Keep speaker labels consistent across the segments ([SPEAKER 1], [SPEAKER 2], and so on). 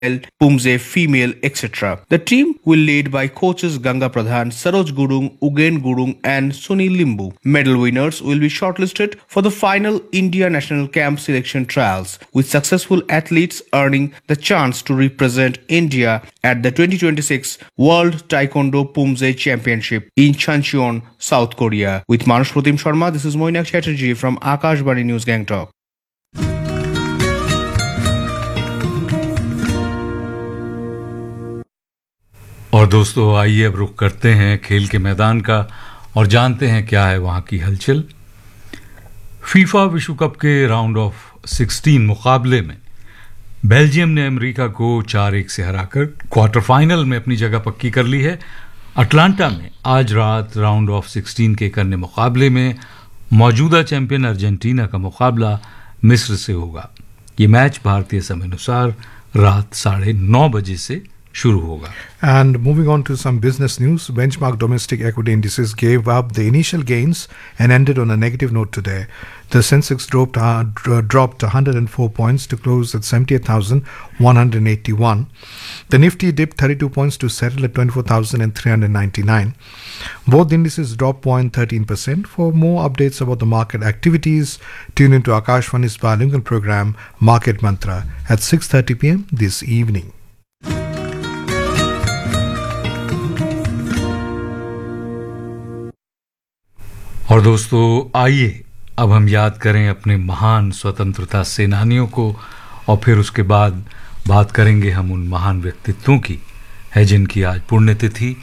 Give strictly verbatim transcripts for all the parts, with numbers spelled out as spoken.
[SPEAKER 1] Pumze female, et cetera. The team will lead by coaches Ganga Pradhan, Saroj Gurung, Ugen Gurung and Sunil Limbu. Medal winners will be shortlisted for the final India National Camp selection trials, with successful athletes earning the chance to represent India at the twenty twenty-six World Taekwondo Pumze Championship in Chuncheon, South Korea. With Manush Pratim Sharma, this is Moinak Chatterjee from Akashbani News Gangtok.
[SPEAKER 2] और दोस्तों आइए अब रुख करते हैं खेल के मैदान का और जानते हैं क्या है वहां की हलचल। फीफा विश्व कप के राउंड ऑफ सोलह मुकाबले में बेल्जियम ने अमेरिका को चार एक से हराकर क्वार्टर फाइनल में अपनी जगह पक्की कर ली है। अटलांटा में आज रात राउंड ऑफ सोलह के करने मुकाबले में मौजूदा चैंपियन अर्जेंटीना का मुकाबला मिस्र से होगा। ये मैच भारतीय समय अनुसार रात साढ़े नौ बजे से शुरू होगा।
[SPEAKER 3] And moving on to some business news, benchmark domestic equity indices gave up the initial gains and ended on a negative note today. The Sensex dropped uh, dropped one hundred four points to close at seventy-eight thousand one hundred eighty-one. The Nifty dipped thirty-two points to settle at twenty-four thousand three hundred ninety-nine. Both indices dropped zero point one three percent. For more updates about the market activities, tune into Akashvani's bilingual program Market Mantra at six thirty p.m. this evening.
[SPEAKER 2] और दोस्तों आइए अब हम याद करें अपने महान स्वतंत्रता सेनानियों को और फिर उसके बाद बात करेंगे हम उन महान व्यक्तित्वों की है जिनकी आज पुण्यतिथि,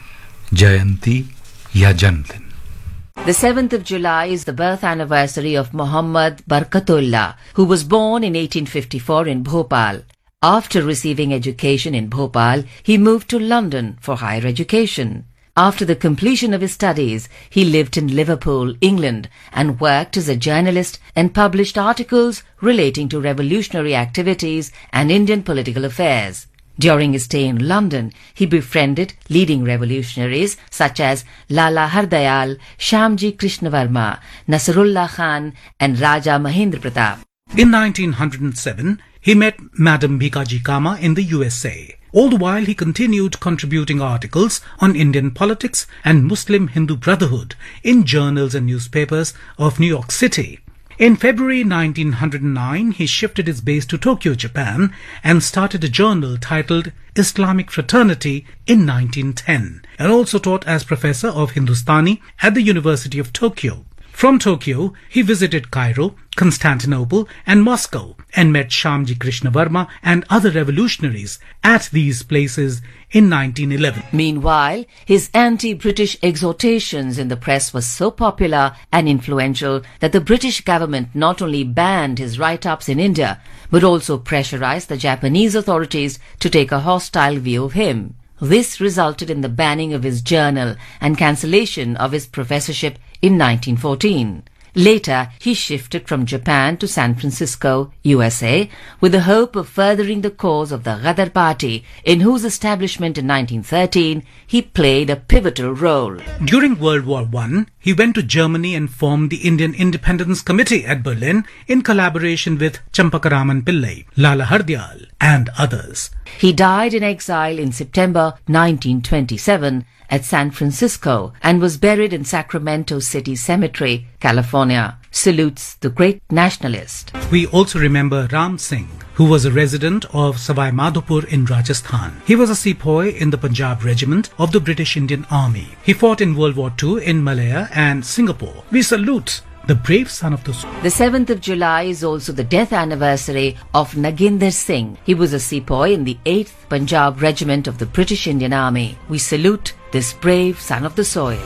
[SPEAKER 2] जयंती या जन्मदिन।
[SPEAKER 4] The seventh of July is the birth anniversary of Muhammad Barkatullah, who was born in eighteen fifty-four in Bhopal. After receiving education in Bhopal, he moved to London for higher education. After the completion of his studies, he lived in Liverpool, England, and worked as a journalist and published articles relating to revolutionary activities and Indian political affairs. During his stay in London, he befriended leading revolutionaries such as Lala Hardayal, Shyamji Krishnavarma, Nasrullah Khan, and Raja Mahendra Pratap.
[SPEAKER 5] In nineteen oh seven, he met Madam Bhikaji Cama in the U S A. All the while, he continued contributing articles on Indian politics and Muslim Hindu Brotherhood in journals and newspapers of New York City. In February nineteen oh nine, he shifted his base to Tokyo, Japan, and started a journal titled Islamic Fraternity in nineteen ten, and also taught as professor of Hindustani at the University of Tokyo. From Tokyo, he visited Cairo, Constantinople and Moscow and met Shyamji Krishnavarma and other revolutionaries at these places in nineteen eleven.
[SPEAKER 4] Meanwhile, his anti-British exhortations in the press were so popular and influential that the British government not only banned his write-ups in India, but also pressurized the Japanese authorities to take a hostile view of him. This resulted in the banning of his journal and cancellation of his professorship in nineteen fourteen. Later, he shifted from Japan to San Francisco, U S A, with the hope of furthering the cause of the Ghadar Party, in whose establishment in nineteen thirteen he played a pivotal role.
[SPEAKER 5] During World War One, he went to Germany and formed the Indian Independence Committee at Berlin in collaboration with Champakaraman Pillai, Lala Hardayal, and others.
[SPEAKER 4] He died in exile in September nineteen twenty-seven at San Francisco and was buried in Sacramento City Cemetery, California. Salutes the great nationalist.
[SPEAKER 5] We also remember Ram Singh, who was a resident of Savai Madhopur in Rajasthan. He was a sepoy in the Punjab Regiment of the British Indian Army. He fought in World War Two in Malaya and Singapore. We salute the brave son of the soil.
[SPEAKER 4] The seventh of July is also the death anniversary of Naginder Singh. He was a sepoy in the eighth Punjab Regiment of the British Indian Army. We salute this brave son of the soil.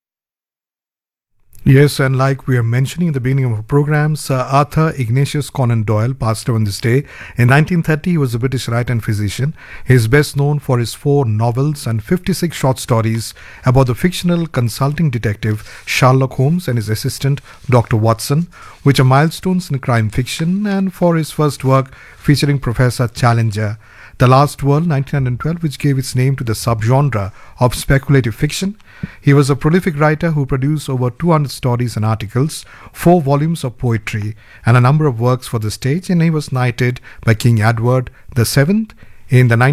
[SPEAKER 3] Yes, and like we are mentioning in the beginning of our program, Sir Arthur Ignatius Conan Doyle passed away on this day. In nineteen thirty, he was a British writer and physician. He is best known for his four novels and fifty-six short stories about the fictional consulting detective Sherlock Holmes and his assistant Doctor Watson, which are milestones in crime fiction, and for his first work featuring Professor Challenger, The Last World, nineteen twelve, which gave its name to the subgenre of speculative fiction. He was a prolific writer who produced over two hundred stories and articles, four volumes of poetry, and a number of works for the stage, and he was knighted by King Edward the seventh In the